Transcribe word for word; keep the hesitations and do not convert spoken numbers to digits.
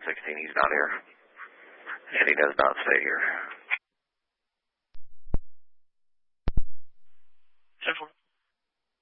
sixteen. He's not here. And he does not stay here.